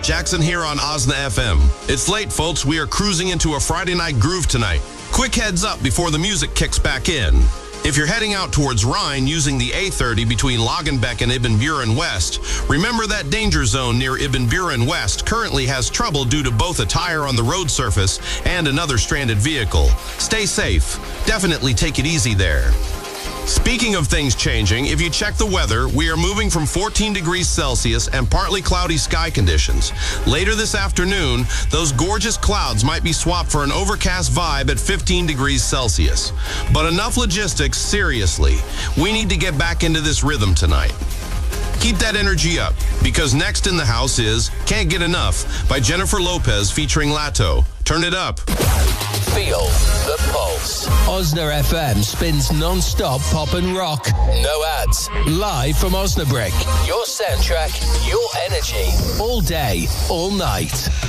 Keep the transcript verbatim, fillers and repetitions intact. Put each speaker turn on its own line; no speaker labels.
Jackson here on Osna F M. It's late, folks. We are cruising into a Friday night groove tonight. Quick heads up before the music kicks back in. If you're heading out towards Rhine using the A thirty between Lagenbeck and Ibn Buren West, remember that danger zone near Ibn Buren West currently has trouble due to both a tire on the road surface and another stranded vehicle. Stay safe. Definitely take it easy there. Speaking of things changing, if you check the weather, we are moving from fourteen degrees Celsius and partly cloudy sky conditions. Later this afternoon, those gorgeous clouds might be swapped for an overcast vibe at fifteen degrees Celsius. But enough logistics, seriously. We need to get back into this rhythm tonight. Keep that energy up, because next in the house is Can't Get Enough by Jennifer Lopez featuring Lato. Turn it up.
Feel the pulse.
Osna F M spins non-stop pop and rock.
No ads.
Live from Osnabrück.
Your soundtrack, your energy.
All day, all night.